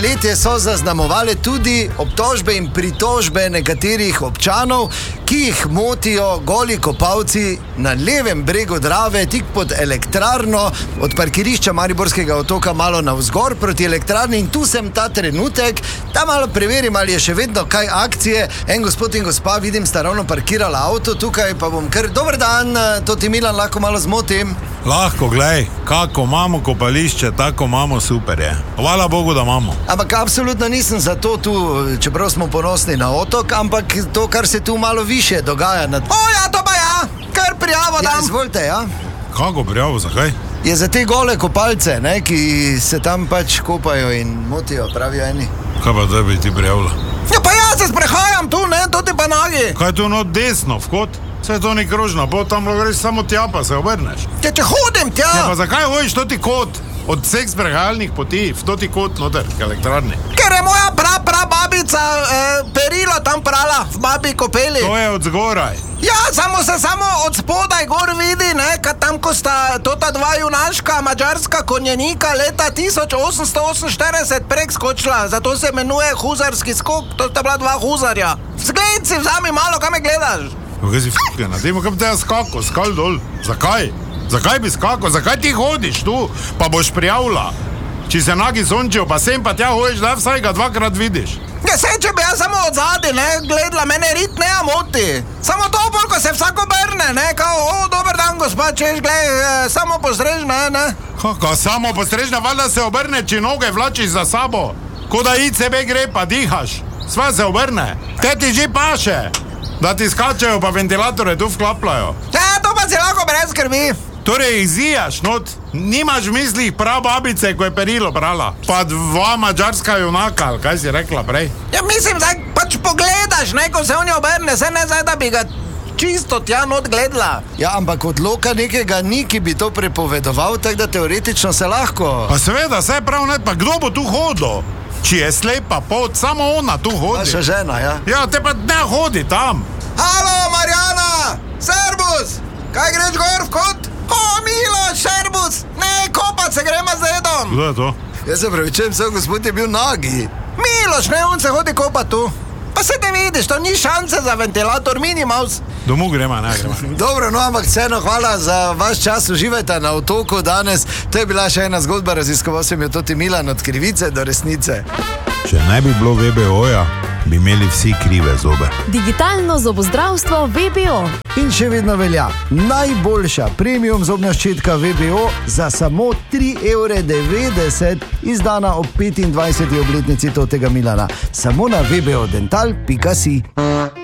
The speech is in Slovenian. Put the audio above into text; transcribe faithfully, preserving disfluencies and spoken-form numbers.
Letje so zaznamovali tudi obtožbe in pritožbe nekaterih občanov, ki jih motijo goli kopalci na levem bregu Drave, tik pod elektrarno, od parkirišča Mariborskega otoka malo navzgor proti elektrarni, in tu sem ta trenutek, da malo preverim, ali je še vedno kaj akcije. En gospod in gospa, vidim, sta ravno parkirala avto tukaj, pa bom kar, dober dan, to ti Milan lahko malo zmotim. Lahko, glej, kako imamo kopališče, tako imamo, super je. Hvala Bogu, da imamo. Ampak absolutno nisem za to tu, čeprav smo ponosni na otok, ampak to, kar se tu malo više dogaja. Nad... O ja, to pa ja, kar prijavo dam. Ja, izvolite, ja. Kako prijavo, zakaj? Je za te gole kopalce, ne, ki se tam pač kopajo in motijo, pravijo eni. Kaj pa da bi ti prijavila? Ja, pa ja se sprehajam tu, ne, to ti pa nogi. Kaj tu no desno, vhod? Vse to ni krožno, bo tam greš samo tja, pa se obrneš. Ja, če hodim tja. Ja, pa zakaj hojiš toti kot? Od vseh sprehajalnih poti, v toti kot noter, k elektrarni. Ker je moja pra, pra babica eh, perilo tam prala, v babi kopeli. To je od zgoraj. Ja, samo se samo od spodaj gor vidi, ne, kad tam, ko sta tota dva junaška mađarska konjenika leta tisoč osemsto oseminštirideset prek skočila, zato se imenuje huzarski skok, to sta bila dva huzarja. Zgled si, vzami malo, kam me gledaš? Kaj si f***ena, dajmo, kam te ja skako, skal dol, zakaj? Zakaj bi skako, zakaj ti hodiš tu, pa boš prijavila? Či se nagi sončijo, pa sem pa tja hojiš, da vsaj ga dvakrat vidiš. Ja, se, če bi ja samo od zadi, ne, gledala, mene rit ne moti. Samo to, ko se vsako brne, ne, kao, o, dober dan, gospod, češ, gled, e, samo postrežna, ne. Kako, samo postrežna, valjda se obrne, či noge vlačiš za sabo. Ko da i sebe gre, pa dihaš, sva se obrne. Te ti že paše, da ti skačejo, pa ventilatore tu vklaplajo. Ja, to pa si lahko brez krvi. Torej izzijaš, not, nimaš v mislih prav babice, ko je perilo brala, pa dva mađarska junaka, ali kaj si rekla prej? Ja, mislim, da pač pogledaš, ne, ko se on je obrne, se ne zdaj, da bi ga čisto tja not gledala. Ja, ampak odloka nekega ni, ki bi to prepovedoval, tako da teoretično se lahko. Pa seveda, saj prav ne, pa kdo bo tu hodil? Či je slepa pot, samo ona tu hodi. Naša žena, ja. Ja, te pa ne hodi tam. Halo, Marjana, servus, kaj greš gor v kot? O, Milo, šerbus, ne, kopat se gremo z dedom. Kdo je to? Jaz se pravičujem, vse gospod je bil nagi. Miloš, ne, on se hodi kopat tu. Pa se te vidiš, to ni šanse za ventilator Minimaus. Domov grema, ne grema. Dobro, no, ampak vseeno hvala za vaš čas, uživajte na otoku danes. To je bila še ena zgodba, raziskoval sem jo toti Milan od krivice do resnice. Če ne bi bilo V B O-ja, bi imeli vsi krive zobe. Digitalno zobozdravstvo V B O. In še vedno velja najboljša premium zobna ščitka V B O za samo tri evre devetdeset, izdana ob petindvajseti obletnici totega Milana. Samo na v b o dental pika si.